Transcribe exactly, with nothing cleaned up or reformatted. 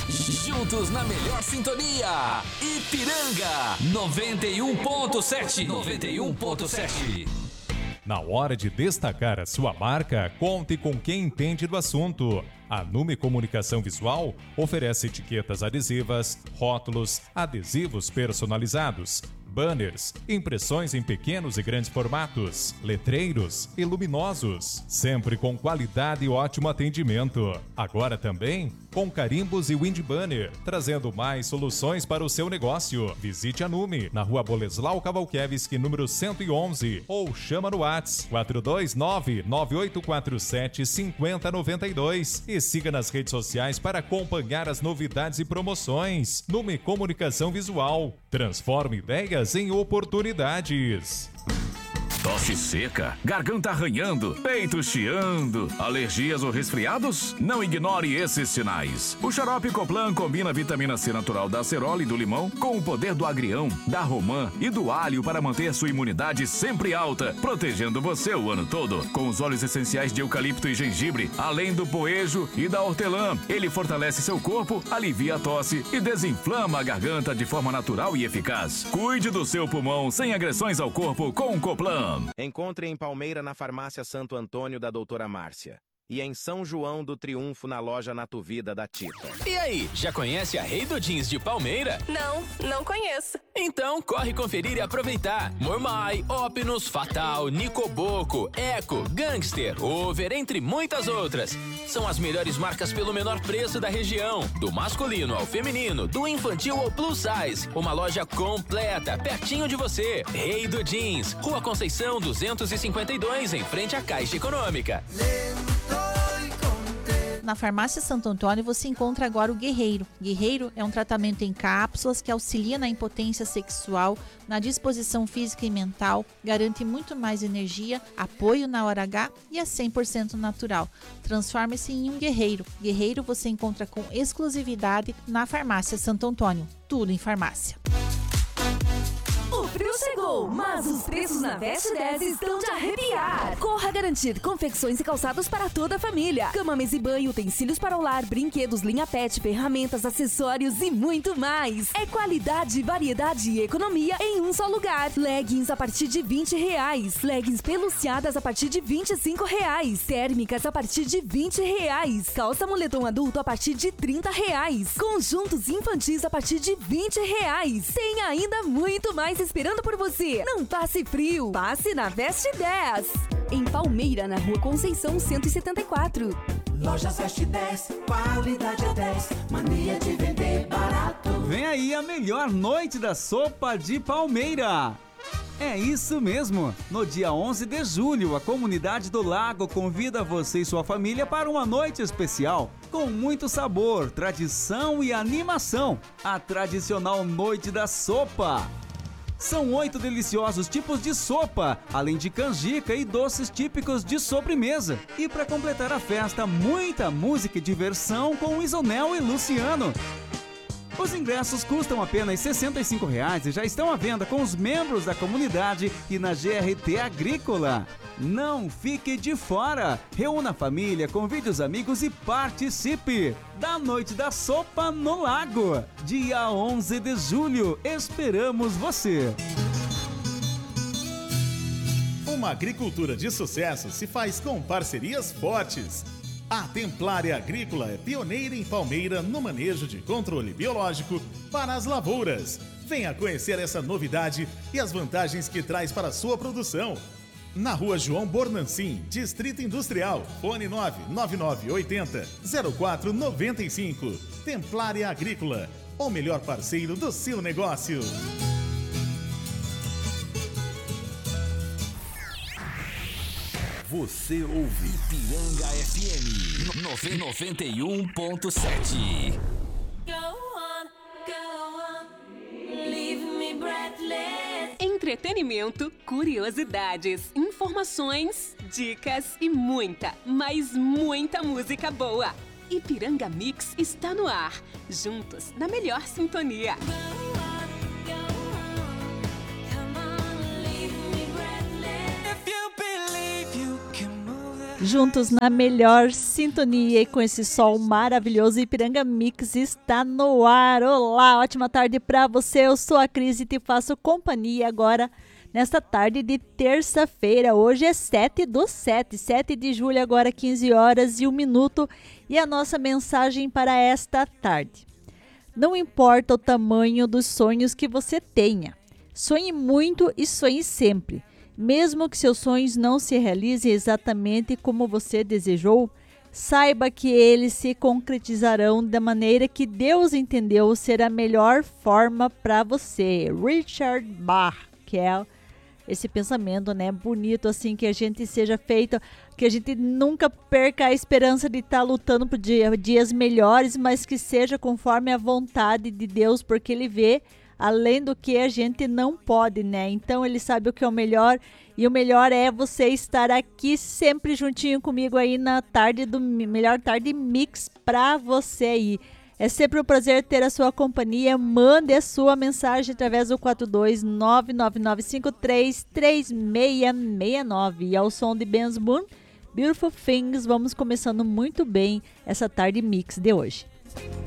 Juntos na melhor sintonia. Ipiranga noventa e um ponto sete. noventa e um ponto sete. Na hora de destacar a sua marca, conte com quem entende do assunto. A Nume Comunicação Visual oferece etiquetas adesivas, rótulos, adesivos personalizados, banners, impressões em pequenos e grandes formatos, letreiros e luminosos, sempre com qualidade e ótimo atendimento. Agora também com carimbos e wind banner, trazendo mais soluções para o seu negócio. Visite a Nume, na rua Boleslau Cavalkiewicz, número cento e onze, ou chama no WhatsApp quatro dois nove, nove oito quatro sete, cinco zero nove dois e siga nas redes sociais para acompanhar as novidades e promoções. Nume Comunicação Visual, transforma ideias em oportunidades. Tosse seca, garganta arranhando, peito chiando, alergias ou resfriados? Não ignore esses sinais. O xarope Coplan combina a vitamina C natural da acerola e do limão com o poder do agrião, da romã e do alho para manter sua imunidade sempre alta, protegendo você o ano todo. Com os óleos essenciais de eucalipto e gengibre, além do poejo e da hortelã, ele fortalece seu corpo, alivia a tosse e desinflama a garganta de forma natural e eficaz. Cuide do seu pulmão sem agressões ao corpo com o Coplan. Encontre em Palmeira na farmácia Santo Antônio da doutora Márcia. E em São João do Triunfo na loja Natuvida da Tita. E aí, já conhece a Rei do Jeans de Palmeira? Não, não conheço. Então corre conferir e aproveitar. Mormai, Opinus, Fatal, Nicoboco, Eco, Gangster, Over, entre muitas outras. São as melhores marcas pelo menor preço da região. Do masculino ao feminino, do infantil ao plus size. Uma loja completa, pertinho de você. Rei do Jeans, Rua Conceição duzentos e cinquenta e dois, em frente à Caixa Econômica. Na farmácia Santo Antônio você encontra agora o Guerreiro. Guerreiro é um tratamento em cápsulas que auxilia na impotência sexual, na disposição física e mental, garante muito mais energia, apoio na hora H e é cem por cento natural. Transforme-se em um guerreiro. Guerreiro você encontra com exclusividade na farmácia Santo Antônio. Tudo em farmácia. O frio chegou, mas os preços na Veste dez estão de arrepiar. Corra garantir confecções e calçados para toda a família. Cama, mesa e banho, utensílios para o lar, brinquedos, linha pet, ferramentas, acessórios e muito mais. É qualidade, variedade e economia em um só lugar. Leggings a partir de vinte reais. Leggings peluciadas a partir de vinte e cinco reais. Térmicas a partir de vinte reais. Calça moletom adulto a partir de trinta reais. Conjuntos infantis a partir de vinte reais. Tem ainda muito mais esperando por você. Não passe frio, passe na Veste dez. Em Palmeira, na Rua Conceição cento e setenta e quatro. Lojas Veste dez, qualidade é dez, mania de vender barato. Vem aí a melhor noite da sopa de Palmeira. É isso mesmo! No dia onze de julho, a comunidade do Lago convida você e sua família para uma noite especial, com muito sabor, tradição e animação. A tradicional Noite da Sopa. São oito deliciosos tipos de sopa, além de canjica e doces típicos de sobremesa. E para completar a festa, muita música e diversão com Isonel e Luciano. Os ingressos custam apenas sessenta e cinco reais e já estão à venda com os membros da comunidade e na G R T Agrícola. Não fique de fora! Reúna a família, convide os amigos e participe da Noite da Sopa no Lago. Dia onze de julho, esperamos você! Uma agricultura de sucesso se faz com parcerias fortes. A Templária Agrícola é pioneira em Palmeira no manejo de controle biológico para as lavouras. Venha conhecer essa novidade e as vantagens que traz para a sua produção. Na Rua João Bornancin, Distrito Industrial, fone nove nove nove oito zero zero quatro nove cinco. Templária Agrícola, o melhor parceiro do seu negócio. Você ouve Ipiranga F M noventa e um ponto sete. Go on, go on, leave me breathless. Entretenimento, curiosidades, informações, dicas e muita, mas muita música boa. Ipiranga Mix está no ar, juntos na melhor sintonia. juntos na melhor sintonia e com esse sol maravilhoso. Ipiranga Mix está no ar. Olá, ótima tarde para você. Eu sou a Cris e te faço companhia agora nesta tarde de terça-feira. Hoje é sete do sete, sete de julho, agora quinze horas e um minuto. E a nossa mensagem para esta tarde: não importa o tamanho dos sonhos que você tenha, sonhe muito e sonhe sempre. Mesmo que seus sonhos não se realizem exatamente como você desejou, saiba que eles se concretizarão da maneira que Deus entendeu ser a melhor forma para você. Richard Bach, que é esse pensamento, né, bonito assim, que a gente seja feito, que a gente nunca perca a esperança de estar tá lutando por dia, dias melhores, mas que seja conforme a vontade de Deus, porque Ele vê além do que a gente não pode, né? Então Ele sabe o que é o melhor, e o melhor é você estar aqui sempre juntinho comigo aí na tarde do Melhor Tarde Mix pra você aí. É sempre um prazer ter a sua companhia. Mande a sua mensagem através do quatro dois nove nove nove cinco três três seis seis nove. E ao som de Benz Moon, Beautiful Things, vamos começando muito bem essa tarde mix de hoje.